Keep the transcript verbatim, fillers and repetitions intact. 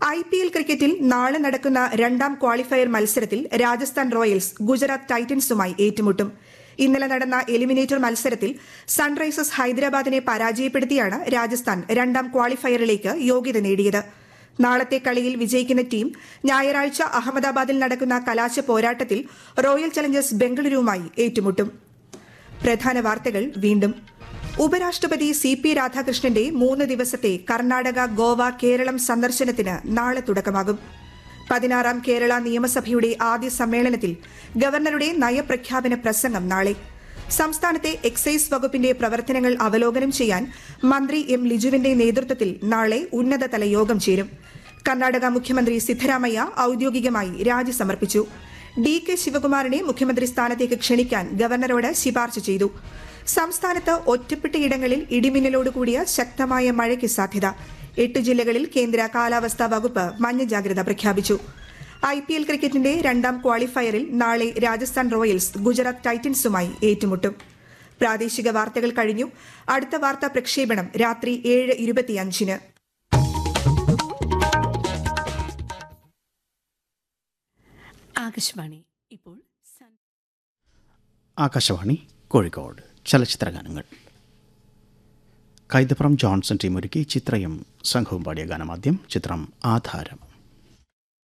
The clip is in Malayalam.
ഐ പി എൽ ക്രിക്കറ്റിൽ നാളെ നടക്കുന്ന രണ്ടാം ക്വാളിഫയർ മത്സരത്തിൽ രാജസ്ഥാൻ റോയൽസ് ഗുജറാത്ത് ടൈറ്റൻസുമായി ഏറ്റുമുട്ടും. ഇന്നലെ നടന്ന എലിമിനേറ്റർ മത്സരത്തിൽ സൺറൈസേഴ്സ് ഹൈദരാബാദിനെ പരാജയപ്പെടുത്തിയാണ് രാജസ്ഥാൻ രണ്ടാം ക്വാളിഫയറിലേക്ക് യോഗ്യത നേടിയത്. നാളത്തെ കളിയിൽ വിജയിക്കുന്ന ടീം ഞായറാഴ്ച അഹമ്മദാബാദിൽ നടക്കുന്ന കലാശ പോരാട്ടത്തിൽ റോയൽ ചലഞ്ചേഴ്സ് ബംഗളൂരുവുമായി ഏറ്റുമുട്ടും. പ്രധാന വാർത്തകൾ വീണ്ടും. ഉപരാഷ്ട്രപതി സി പി രാധാകൃഷ്ണന്റെ മൂന്ന് ദിവസത്തെ കർണാടക, ഗോവ, കേരളം സന്ദർശനത്തിന് നാളെ തുടക്കമാകും. പതിനാറാം കേരള നിയമസഭയുടെ ആദ്യ സമ്മേളനത്തിൽ ഗവർണറുടെ നയപ്രഖ്യാപന പ്രസംഗം നാളെ. സംസ്ഥാനത്തെ എക്സൈസ് വകുപ്പിന്റെ പ്രവർത്തനങ്ങൾ അവലോകനം ചെയ്യാൻ മന്ത്രി എം ലിജുവിന്റെ നേതൃത്വത്തിൽ നാളെ ഉന്നതതല യോഗം ചേരും. കർണാടക മുഖ്യമന്ത്രി സിദ്ധരാമയ്യ ഔദ്യോഗികമായി രാജി സമർപ്പിച്ചു. ഡി കെ ശിവകുമാറിനെ മുഖ്യമന്ത്രി സ്ഥാനത്തേക്ക് ക്ഷണിക്കാൻ ഗവർണറോട് ശുപാർശ ചെയ്തു. സംസ്ഥാനത്ത് ഒറ്റപ്പെട്ടയിടങ്ങളിൽ ഇടിമിന്നലോടുകൂടിയ ശക്തമായ മഴയ്ക്ക് സാധ്യത. എട്ട് ജില്ലകളിൽ കേന്ദ്ര കാലാവസ്ഥാ വകുപ്പ് മഞ്ഞ ജാഗ്രത പ്രഖ്യാപിച്ചു. ഐ പി എൽ ക്രിക്കറ്റിന്റെ രണ്ടാം ക്വാളിഫയറിൽ നാളെ രാജസ്ഥാൻ റോയൽസ് ഗുജറാത്ത് ടൈറ്റൻസുമായി ഏറ്റുമുട്ടും. പ്രാദേശിക വാർത്തകൾ കഴിഞ്ഞു. അടുത്ത വാർത്താ പ്രക്ഷേപണം രാത്രി ഏഴ് ഇരുപത്തിയഞ്ചിന്. ആകാശവാണി ഇപ്പോൾ ആകാശവാണി കോഴിക്കോട്. ചലച്ചിത്രഗാനങ്ങൾ. കൈതപ്രം ജോൺസൺ ടീമൊരുക്കി ചിത്രയും സംഘവും പാടിയ ഗാനമാദ്യം. ചിത്രം ആധാരം.